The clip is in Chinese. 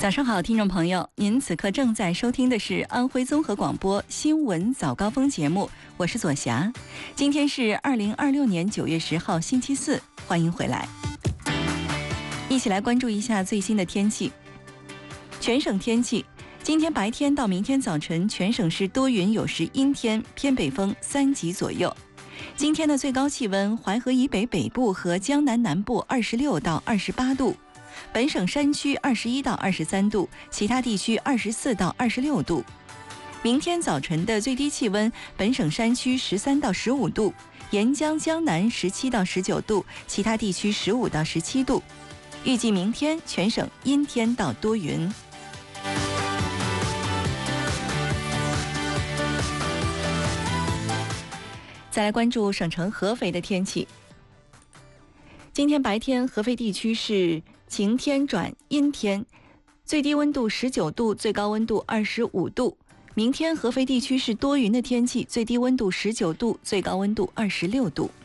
早上好，听众朋友，您此刻正在收听的是安徽综合广播新闻早高峰节目，我是左霞。今天是2026年9月10号，星期四，欢迎回来。一起来关注一下最新的天气。全省天气，今天白天到明天早晨，全省是多云有时阴天，偏北风3级左右。今天的最高气温，淮河以北北部和江南南部26到28度。本省山区21到23度，其他地区24到26度。明天早晨的最低气温，本省山区13到15度，沿江江南17到19度，其他地区15到17度。预计明天全省阴天到多云。再来关注省城合肥的天气。今天白天合肥地区是晴天转阴天，最低温度19度，最高温度25度。明天合肥地区是多云的天气，最低温度19度，最高温度26度。